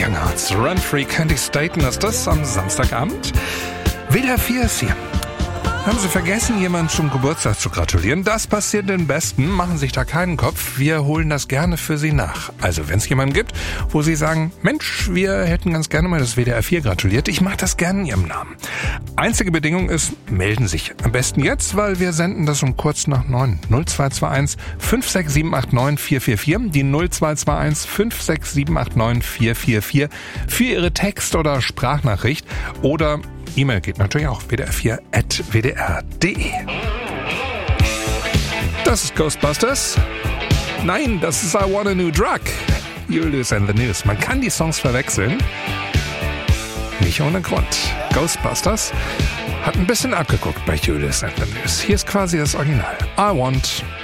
Young Hearts, Run Free Candy Staten ist das am Samstagabend. WDR 4 ist hier. Haben Sie vergessen, jemandem zum Geburtstag zu gratulieren? Das passiert den Besten. Machen sich da keinen Kopf. Wir holen das gerne für Sie nach. Also wenn es jemanden gibt, wo Sie sagen, Mensch, wir hätten ganz gerne mal das WDR 4 gratuliert. Ich mache das gerne in Ihrem Namen. Einzige Bedingung ist, melden sich. Am besten jetzt, weil wir senden das um kurz nach 9. 0221 56789 444. Die 0221 56789 444 für Ihre Text- oder Sprachnachricht. Oder E-Mail geht natürlich auch, wdr4@wdr.de. Das ist Ghostbusters. Nein, das ist I Want a New Drug. Julius and the News. Man kann die Songs verwechseln. Nicht ohne Grund. Ghostbusters hat ein bisschen abgeguckt bei Julius and the News. Hier ist quasi das Original. I Want